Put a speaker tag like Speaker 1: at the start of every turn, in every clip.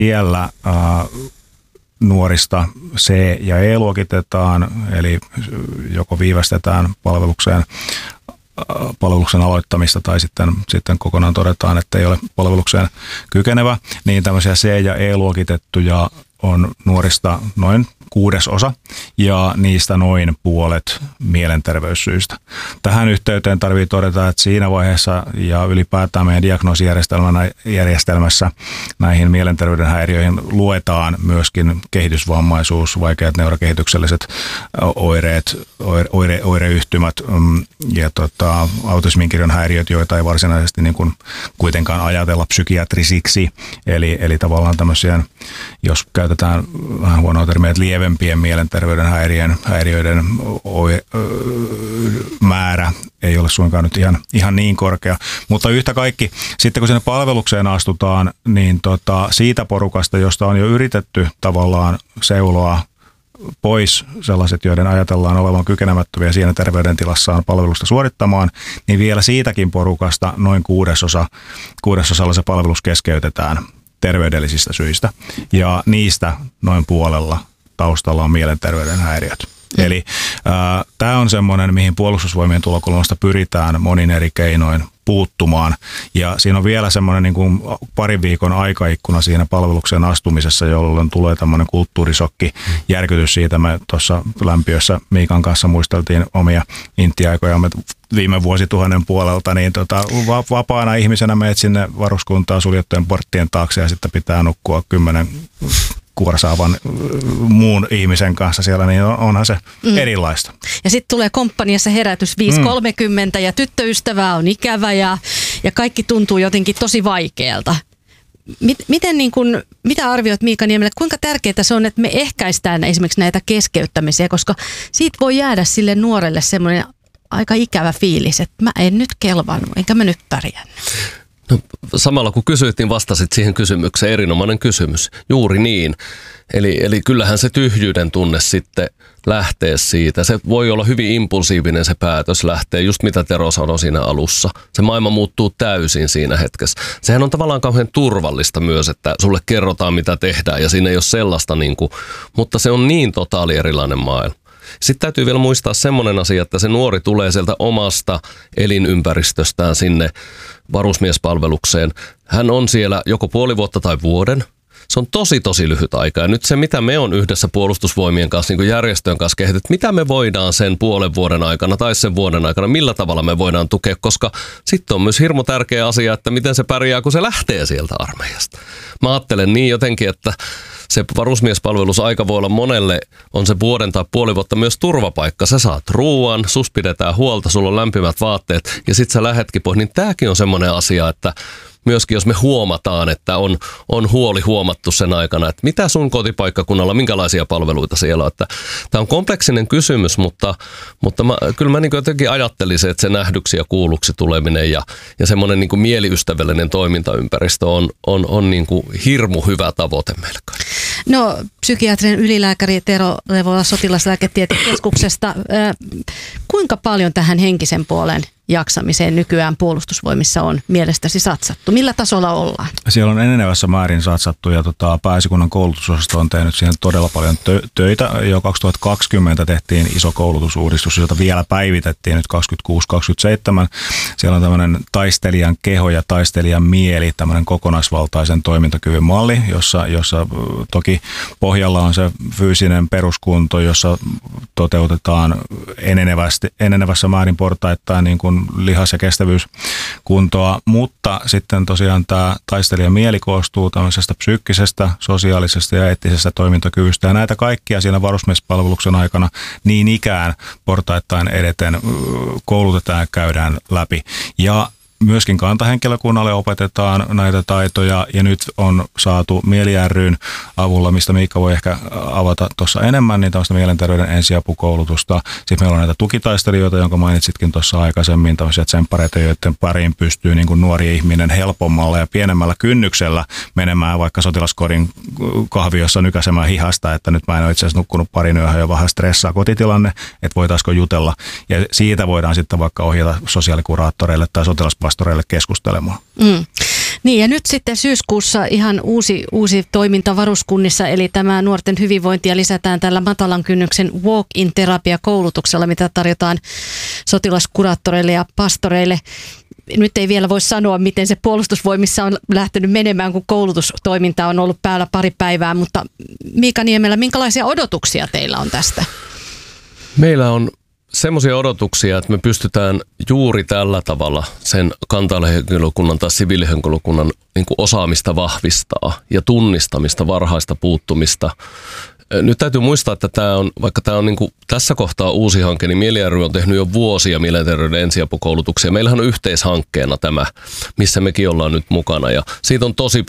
Speaker 1: iällä nuorista C- ja E-luokitetaan, eli joko viivästetään palveluksen aloittamista tai sitten kokonaan todetaan, että ei ole palvelukseen kykenevä, niin tämmöisiä C- ja E-luokitettuja on nuorista noin 1/6 ja niistä noin puolet mielenterveyssyistä. Tähän yhteyteen tarvitsee todeta, että siinä vaiheessa ja ylipäätään meidän diagnoosijärjestelmässä näihin mielenterveyden häiriöihin luetaan myöskin kehitysvammaisuus, vaikeat neurokehitykselliset oireyhtymät ja autismin kirjon häiriöt, joita ei varsinaisesti niin kuin kuitenkaan ajatella psykiatrisiksi. Eli tavallaan tämmöisiä, jos käytetään vähän huonoa termiä, että lievempien mielenterveyden häiriöiden määrä ei ole suinkaan nyt ihan niin korkea. Mutta yhtä kaikki, sitten kun sinne palvelukseen astutaan, niin siitä porukasta, josta on jo yritetty tavallaan seuloa pois sellaiset, joiden ajatellaan olevan kykenemättömiä siinä terveydentilassaan palvelusta suorittamaan, niin vielä siitäkin porukasta noin 1/6 se palvelus keskeytetään terveydellisistä syistä. Ja niistä noin puolella taustalla on mielenterveyden häiriöt. Eli tämä on semmoinen, mihin puolustusvoimien tulokulmasta pyritään monin eri keinoin puuttumaan. Ja siinä on vielä semmoinen niin kuin parin viikon aikaikkuna siinä palvelukseen astumisessa, jolloin tulee tämmöinen kulttuurisokki, järkytys siitä. Me tuossa lämpiössä Miikan kanssa muisteltiin omia intti-aikojamme viime vuosituhannen puolelta, niin vapaana ihmisenä menet sinne varuskuntaan suljettujen porttien taakse ja sitten pitää nukkua 10 kuorsaavan muun ihmisen kanssa siellä, niin onhan se erilaista.
Speaker 2: Ja sitten tulee komppaniassa herätys 5.30 ja tyttöystävää on ikävä ja kaikki tuntuu jotenkin tosi vaikealta. Mitä arvioit Miika Niemelä, kuinka tärkeää se on, että me ehkäistään esimerkiksi näitä keskeyttämisiä, koska siitä voi jäädä sille nuorelle semmoinen aika ikävä fiilis, että mä en nyt kelvannut, enkä mä nyt pärjännyt.
Speaker 3: No, samalla kun kysyit, niin vastasit siihen kysymykseen. Erinomainen kysymys. Juuri niin. Eli kyllähän se tyhjyyden tunne sitten lähtee siitä. Se voi olla hyvin impulsiivinen se päätös lähtee, just mitä Tero sanoi siinä alussa. Se maailma muuttuu täysin siinä hetkessä. Sehän on tavallaan kauhean turvallista myös, että sulle kerrotaan mitä tehdään ja siinä ei ole sellaista, mutta se on niin totaali erilainen maailma. Sitten täytyy vielä muistaa semmoinen asia, että se nuori tulee sieltä omasta elinympäristöstään sinne varusmiespalvelukseen. Hän on siellä joko puoli vuotta tai vuoden. Se on tosi lyhyt aika. Ja nyt se, mitä me on yhdessä puolustusvoimien kanssa, niin kuin järjestöjen kanssa kehitetty, mitä me voidaan sen puolen vuoden aikana tai sen vuoden aikana, millä tavalla me voidaan tukea, koska sitten on myös hirmu tärkeä asia, että miten se pärjää, kun se lähtee sieltä armeijasta. Mä ajattelen niin jotenkin, että se varusmiespalvelusaika voi olla monelle, on se vuoden tai puoli vuotta myös turvapaikka. Sä saat ruuan, sus pidetään huolta, sulla on lämpimät vaatteet ja sit sä lähetkin pois. Niin tääkin on semmoinen asia, että myöskin jos me huomataan, että on huoli huomattu sen aikana, että mitä sun kotipaikkakunnalla, minkälaisia palveluita siellä on. Tämä on kompleksinen kysymys, mutta kyllä mä niin jotenkin ajattelisin, että se nähdyksi ja kuulluksi tuleminen ja semmoinen niin mieliystävällinen toimintaympäristö on niin kuin hirmu hyvä tavoite meille kaikille.
Speaker 2: No, psykiatrinen ylilääkäri Tero Levola Sotilaslääketieteen keskuksesta. Kuinka paljon tähän henkisen puolen jaksamiseen nykyään puolustusvoimissa on mielestäsi satsattu? Millä tasolla ollaan? Siellä
Speaker 1: on enenevässä määrin satsattu ja pääesikunnan koulutusosasto on tehnyt siihen todella paljon töitä. Jo 2020 tehtiin iso koulutusuudistus, jota vielä päivitettiin nyt 26-27. Siellä on tämmöinen taistelijan keho ja taistelijan mieli, tämmöinen kokonaisvaltaisen toimintakyvyn malli, jossa toki pohjalla on se fyysinen peruskunto, jossa toteutetaan enenevässä määrin portaittain niin kuin lihas- ja kestävyyskuntoa, mutta sitten tosiaan tämä taistelijan mieli koostuu tämmöisestä psyykkisestä, sosiaalisesta ja eettisestä toimintakyvystä ja näitä kaikkia siinä varusmiespalveluksen aikana niin ikään portaittain edeten koulutetaan ja käydään läpi. Ja myöskin kantahenkilökunnalle opetetaan näitä taitoja ja nyt on saatu Mieli ry:n avulla, mistä Miikka voi ehkä avata tuossa enemmän, niin tämmöistä mielenterveyden ensiapukoulutusta. Sitten meillä on näitä tukitaistelijoita, jonka mainitsitkin tuossa aikaisemmin, tämmöisiä tsemppareita, joiden pariin pystyy niin kuin nuori ihminen helpommalla ja pienemmällä kynnyksellä menemään vaikka sotilaskodin kahviossa nykäsemään hihasta, että nyt mä en ole itse asiassa nukkunut parin yöhön ja vähän stressaa kotitilanne, että voitaisiko jutella. Ja siitä voidaan sitten vaikka ohjata sosiaalikuraattoreille tai sotilaspastoreille keskustelemaan.
Speaker 2: Niin ja nyt sitten syyskuussa ihan uusi toiminta varuskunnissa, eli tämä nuorten hyvinvointia lisätään tällä matalan kynnyksen walk-in terapiakoulutuksella, mitä tarjotaan sotilaskuraattoreille ja pastoreille. Nyt ei vielä voi sanoa, miten se puolustusvoimissa on lähtenyt menemään, kun koulutustoiminta on ollut päällä pari päivää, mutta Miika Niemelä, minkälaisia odotuksia teillä on tästä?
Speaker 3: Meillä on semmoisia odotuksia, että me pystytään juuri tällä tavalla sen kantahenkilökunnan tai siviilihenkilökunnan niin kuin osaamista vahvistaa ja tunnistamista, varhaista puuttumista. Nyt täytyy muistaa, että vaikka tämä on niin kuin tässä kohtaa uusi hanke, niin Mieli ry on tehnyt jo vuosia mielenterveyden ensiapukoulutuksia. Meillähän on yhteishankkeena tämä, missä mekin ollaan nyt mukana ja siitä on tosi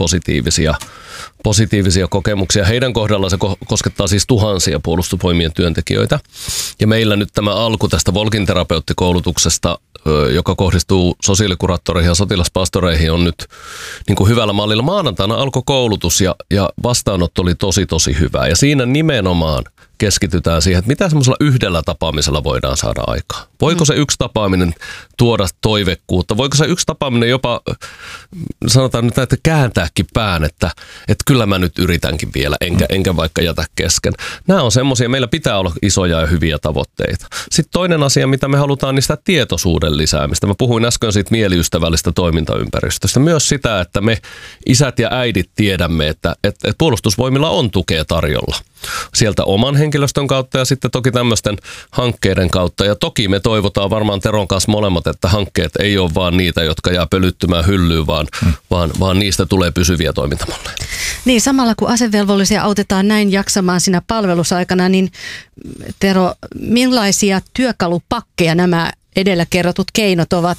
Speaker 3: positiivisia kokemuksia. Heidän kohdallaan se koskettaa siis tuhansia puolustusvoimien työntekijöitä. Ja meillä nyt tämä alku tästä walk-in terapeuttikoulutuksesta, joka kohdistuu sosiaalikuraattoreihin ja sotilaspastoreihin, on nyt niin kuin hyvällä mallilla. Maanantaina alkoi koulutus ja vastaanotto oli tosi hyvä. Ja siinä nimenomaan keskitytään siihen, että mitä semmoisella yhdellä tapaamisella voidaan saada aikaan. Voiko se yksi tapaaminen tuoda toivekkuutta? Voiko se yksi tapaaminen jopa, sanotaan nyt, että kääntääkin pään, että kyllä mä nyt yritänkin vielä, enkä vaikka jätä kesken. Nämä on semmoisia, meillä pitää olla isoja ja hyviä tavoitteita. Sitten toinen asia, mitä me halutaan, niin sitä tietoisuuden lisäämistä. Mä puhuin äsken siitä mieliystävällistä toimintaympäristöstä. Myös sitä, että me isät ja äidit tiedämme, että puolustusvoimilla on tukea tarjolla. Sieltä oman henkilöstön kautta ja sitten toki tämmöisten hankkeiden kautta. Ja toki me toivotaan varmaan Teron kanssa molemmat, että hankkeet ei ole vaan niitä, jotka jää pölyttymään hyllyyn, vaan niistä tulee pysyviä toimintamalleja.
Speaker 2: Niin, samalla kun asevelvollisia autetaan näin jaksamaan siinä palvelusaikana, niin Tero, millaisia työkalupakkeja nämä edellä kerrotut keinot ovat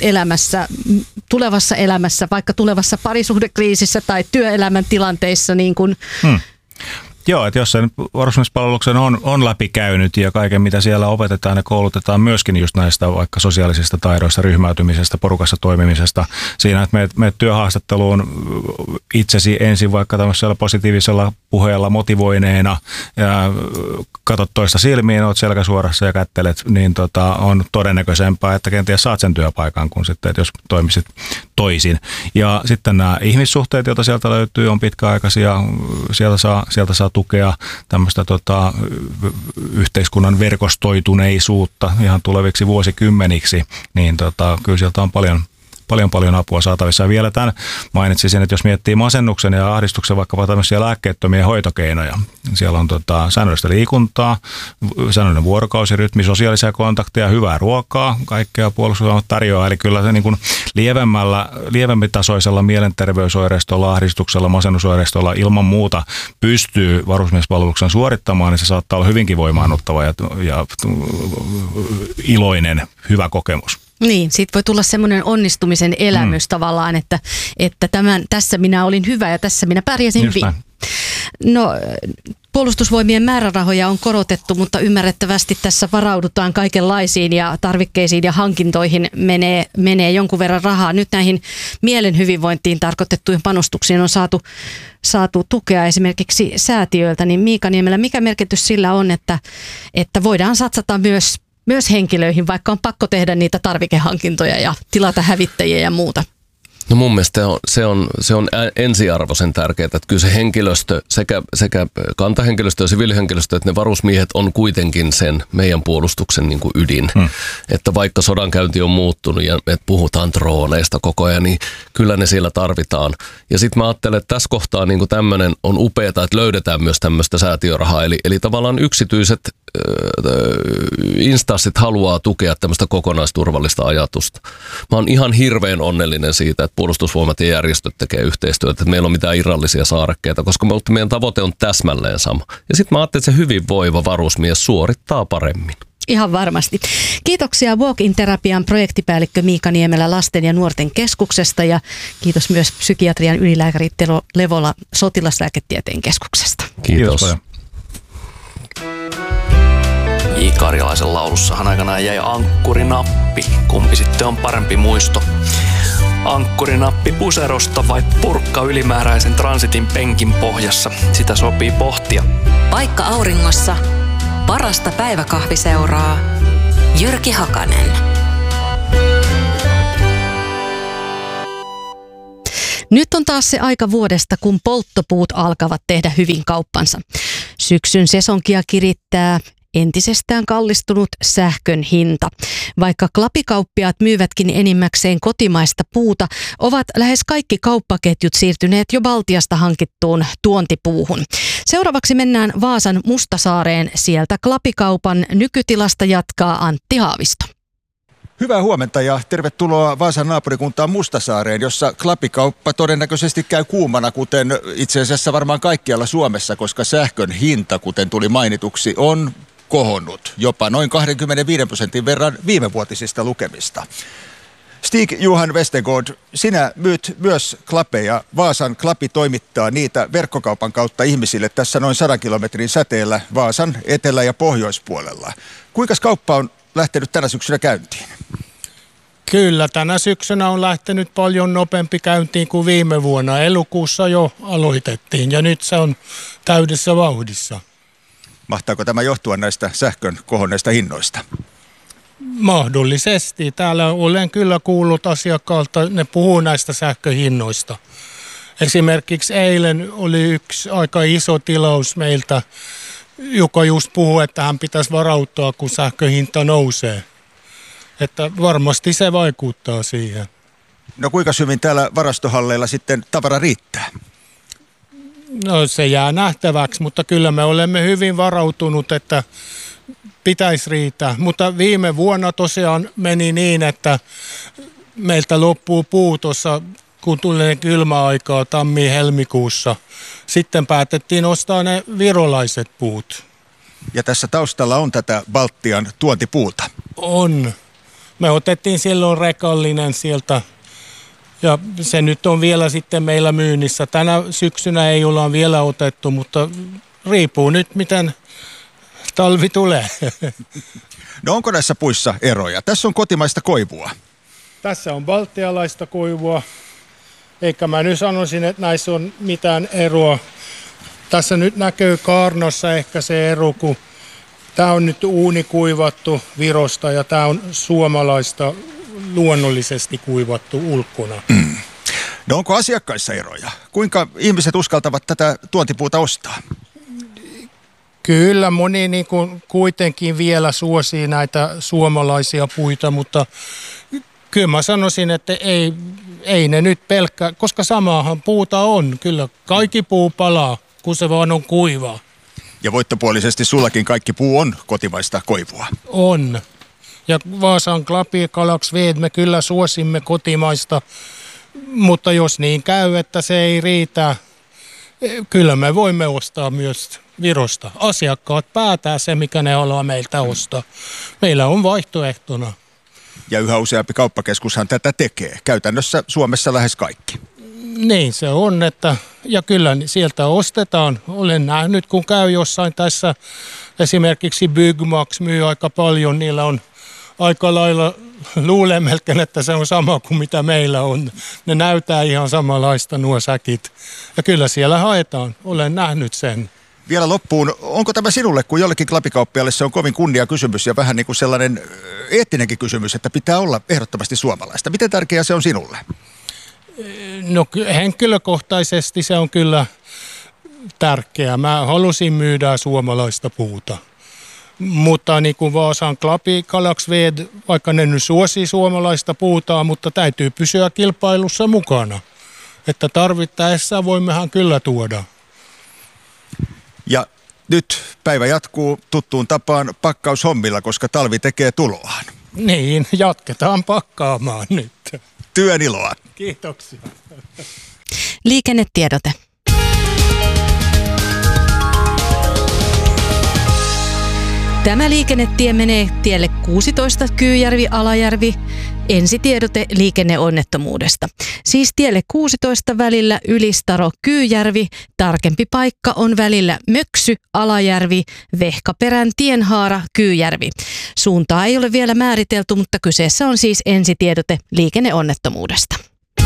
Speaker 2: tulevassa elämässä, vaikka tulevassa parisuhdekriisissä tai työelämän tilanteissa niin kuin...
Speaker 1: Joo, että jos sen varusmiespalveluksen on läpikäynyt ja kaiken mitä siellä opetetaan ja koulutetaan myöskin just näistä vaikka sosiaalisista taidoista, ryhmäytymisestä, porukassa toimimisesta. Siinä, että menet työhaastatteluun itsesi ensin vaikka tämmöisellä positiivisella puheella motivoineena ja katot toista silmiin, oot selkäsuorassa ja kättelet, niin on todennäköisempää, että kenties saat sen työpaikan kuin sitten, että jos toimisit toisin. Ja sitten nämä ihmissuhteet, joita sieltä löytyy, on pitkäaikaisia, sieltä saa tukea tämmöistä yhteiskunnan verkostoituneisuutta ihan tuleviksi vuosikymmeniksi, niin kyllä sieltä on paljon apua saatavissa. Ja vielä tämän mainitsisin, että jos miettii masennuksen ja ahdistuksen vaikkapa tämmöisiä lääkkeettömiä hoitokeinoja, siellä on säännöllistä liikuntaa, säännöllinen vuorokausirytmi, sosiaalisia kontakteja, hyvää ruokaa, kaikkea puolustusvoimat tarjoaa. Eli kyllä se niin kuin lievemmitasoisella mielenterveysoireistolla, ahdistuksella, masennusoireistolla ilman muuta pystyy varusmiespalveluksen suorittamaan, niin se saattaa olla hyvinkin voimaannuttava ja iloinen, hyvä kokemus.
Speaker 2: Niin, siitä voi tulla semmoinen onnistumisen elämys tavallaan, että tässä minä olin hyvä ja tässä minä pärjäsin hyvin. No, puolustusvoimien määrärahoja on korotettu, mutta ymmärrettävästi tässä varaudutaan kaikenlaisiin ja tarvikkeisiin ja hankintoihin menee jonkun verran rahaa. Nyt näihin mielen hyvinvointiin tarkoitettuihin panostuksiin on saatu tukea esimerkiksi säätiöiltä, niin Miika Niemelä, mikä merkitys sillä on, että voidaan satsata myös henkilöihin, vaikka on pakko tehdä niitä tarvikehankintoja ja tilata hävittäjiä ja muuta?
Speaker 3: No mun mielestä se on ensiarvoisen tärkeää, että kyllä se henkilöstö, sekä kantahenkilöstö ja siviilihenkilöstö, että ne varusmiehet on kuitenkin sen meidän puolustuksen niin kuin ydin. Että vaikka sodankäynti on muuttunut ja me puhutaan drooneista koko ajan, niin kyllä ne siellä tarvitaan. Ja sitten mä ajattelen, että tässä kohtaa niin kuin tämmöinen on upeaa, että löydetään myös tämmöistä säätiörahaa. Eli tavallaan yksityiset instanssit haluaa tukea tämmöistä kokonaisturvallista ajatusta. Mä oon ihan hirveän onnellinen siitä, että puolustusvoimat ja järjestöt tekee yhteistyötä, että meillä on mitään irrallisia saarekkeita, koska meidän tavoite on täsmälleen sama. Ja sitten mä ajattelin, että se hyvinvoiva varusmies suorittaa paremmin.
Speaker 2: Ihan varmasti. Kiitoksia Walk-in terapian projektipäällikkö Miika Niemelä Lasten ja nuorten keskuksesta ja kiitos myös psykiatrian ylilääkäri Tero Levola Sotilaslääketieteen keskuksesta.
Speaker 3: Kiitos.
Speaker 4: J. Karjalaisen laulussahan aikanaan jäi ankkurinappi. Kumpi sitten on parempi muisto? Ankkurinappi puserosta vai purkka ylimääräisen transitin penkin pohjassa? Sitä sopii pohtia.
Speaker 5: Paikka auringossa. Parasta päiväkahviseuraa. Jyrki Hakanen.
Speaker 2: Nyt on taas se aika vuodesta, kun polttopuut alkavat tehdä hyvin kauppansa. Syksyn sesonkia kirittää entisestään kallistunut sähkön hinta. Vaikka klapikauppiaat myyvätkin enimmäkseen kotimaista puuta, ovat lähes kaikki kauppaketjut siirtyneet jo Baltiasta hankittuun tuontipuuhun. Seuraavaksi mennään Vaasan Mustasaareen. Sieltä klapikaupan nykytilasta jatkaa Antti Haavisto.
Speaker 6: Hyvää huomenta ja tervetuloa Vaasan naapurikuntaan Mustasaareen, jossa klapikauppa todennäköisesti käy kuumana, kuten itse asiassa varmaan kaikkialla Suomessa, koska sähkön hinta, kuten tuli mainituksi, on kohonnut jopa noin 25% verran viimevuotisista lukemista. Stig-Johan Westergaard, sinä myyt myös klapeja. Vaasan klapi toimittaa niitä verkkokaupan kautta ihmisille tässä noin 100 kilometrin säteellä Vaasan etelä- ja pohjoispuolella. Kuinka kauppa on lähtenyt tänä syksynä käyntiin?
Speaker 7: Kyllä, tänä syksynä on lähtenyt paljon nopeampi käyntiin kuin viime vuonna. Elokuussa jo aloitettiin ja nyt se on täydessä vauhdissa.
Speaker 6: Mahtaako tämä johtua näistä sähkön kohonneista hinnoista?
Speaker 7: Mahdollisesti. Täällä olen kyllä kuullut asiakkaalta, ne puhuu näistä sähköhinnoista. Esimerkiksi eilen oli yksi aika iso tilaus meiltä, joka just puhuu, että hän pitäisi varautua, kun sähköhinta nousee. Että varmasti se vaikuttaa siihen.
Speaker 6: No kuinka hyvin täällä varastohalleilla sitten tavara riittää?
Speaker 7: No se jää nähtäväksi, mutta kyllä me olemme hyvin varautunut, että pitäisi riittää. Mutta viime vuonna tosiaan meni niin, että meiltä loppuu puu tuossa, kun tulee kylmäaikaa tammi-helmikuussa. Sitten päätettiin ostaa ne virolaiset puut.
Speaker 6: Ja tässä taustalla on tätä Baltian tuontipuuta.
Speaker 7: On. Me otettiin silloin rekallinen sieltä. Ja se nyt on vielä sitten meillä myynnissä. Tänä syksynä ei olla vielä otettu, mutta riippuu nyt miten talvi tulee.
Speaker 6: No onko näissä puissa eroja? Tässä on kotimaista koivua.
Speaker 7: Tässä on baltialaista koivua. Eikä mä nyt sanoisin, että näissä on mitään eroa. Tässä nyt näkyy kaarnassa ehkä se ero, kun tämä on nyt uunikuivattu Virosta ja tämä on suomalaista luonnollisesti kuivattu ulkona.
Speaker 6: No onko asiakkaissa eroja? Kuinka ihmiset uskaltavat tätä tuontipuuta ostaa?
Speaker 7: Kyllä moni niin kuin kuitenkin vielä suosii näitä suomalaisia puita, mutta kyllä mä sanoisin, että ei ne nyt pelkkä, koska samaahan puuta on. Kyllä kaikki puu palaa, kun se vaan on kuivaa.
Speaker 6: Ja voittopuolisesti sullakin kaikki puu on kotimaista koivua.
Speaker 7: On. Ja Vaasan klapi Kalaksved me kyllä suosimme kotimaista, mutta jos niin käy, että se ei riitä, kyllä me voimme ostaa myös Virosta. Asiakkaat päätää se, mikä ne haluaa meiltä ostaa. Meillä on vaihtoehtona.
Speaker 6: Ja yhä useampi kauppakeskushan tätä tekee. Käytännössä Suomessa lähes kaikki.
Speaker 7: Niin se on, että ja kyllä sieltä ostetaan. Olen nähnyt, kun käy jossain tässä, esimerkiksi Byggmax myy aika paljon, niillä on aika lailla, luulen melkein, että se on sama kuin mitä meillä on. Ne näyttää ihan samanlaista nuo säkit. Ja kyllä siellä haetaan, olen nähnyt sen.
Speaker 6: Vielä loppuun, onko tämä sinulle, kun jollekin klapikauppialle se on kovin kunnia kysymys ja vähän niin kuin sellainen eettinenkin kysymys, että pitää olla ehdottomasti suomalaista. Miten tärkeää se on sinulle?
Speaker 7: No henkilökohtaisesti se on kyllä tärkeää. Mä halusin myydä suomalaista puuta. Mutta niin kuin Vaasan klapi Kalaksved, vaikka ne nyt suosii suomalaista puutaa, mutta täytyy pysyä kilpailussa mukana. Että tarvittaessa voimmehan kyllä tuoda.
Speaker 6: Ja nyt päivä jatkuu tuttuun tapaan pakkaushommilla, koska talvi tekee tuloaan.
Speaker 7: Niin, jatketaan pakkaamaan nyt.
Speaker 6: Työn iloa.
Speaker 7: Kiitoksia.
Speaker 2: Liikennetiedote. Tämä liikennetie menee tielle 16 Kyyjärvi-Alajärvi. Ensitiedote liikenneonnettomuudesta. Siis tielle 16 välillä Ylistaro-Kyyjärvi. Tarkempi paikka on välillä Möksy-Alajärvi, Vehkaperän tienhaara Kyyjärvi. Suuntaa ei ole vielä määritelty, mutta kyseessä on siis ensitiedote liikenneonnettomuudesta.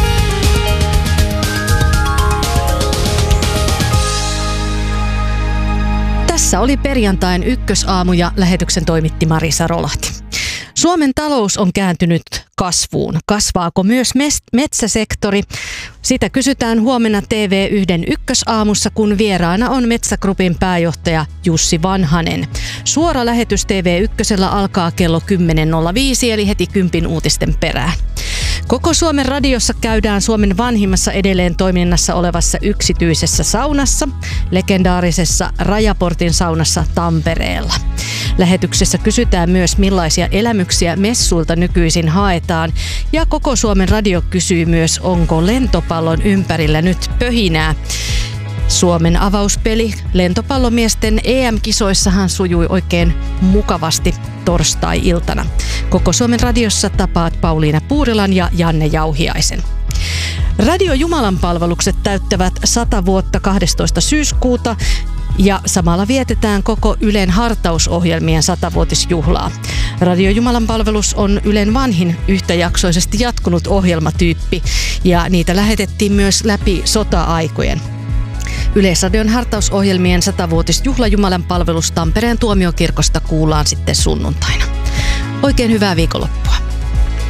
Speaker 2: Tässä oli perjantain Ykkösaamu ja lähetyksen toimitti Marisa Rolahti. Suomen talous on kääntynyt kasvuun. Kasvaako myös metsäsektori? Sitä kysytään huomenna TV1 Ykkösaamussa, kun vieraana on Metsä Groupin pääjohtaja Jussi Vanhanen. Suora lähetys TV1 alkaa kello 10.05 eli heti 10 uutisten perään. Koko Suomen radiossa käydään Suomen vanhimmassa edelleen toiminnassa olevassa yksityisessä saunassa, legendaarisessa Rajaportin saunassa Tampereella. Lähetyksessä kysytään myös, millaisia elämyksiä messuilta nykyisin haetaan, ja Koko Suomen radio kysyy myös, onko lentopallon ympärillä nyt pöhinää. Suomen avauspeli lentopallomiesten EM-kisoissahan sujui oikein mukavasti torstai-iltana. Koko Suomen radiossa tapaat Pauliina Puurilan ja Janne Jauhiaisen. Radio Jumalan palvelukset täyttävät 100 vuotta 12. syyskuuta ja samalla vietetään koko Ylen hartausohjelmien 100-vuotisjuhlaa. Radio Jumalan palvelus on Ylen vanhin yhtäjaksoisesti jatkunut ohjelmatyyppi ja niitä lähetettiin myös läpi sota-aikojen. Yleisradion hartausohjelmien 100-vuotisjuhla Jumalan palvelus Tampereen tuomiokirkosta kuullaan sitten sunnuntaina. Oikein hyvää viikonloppua.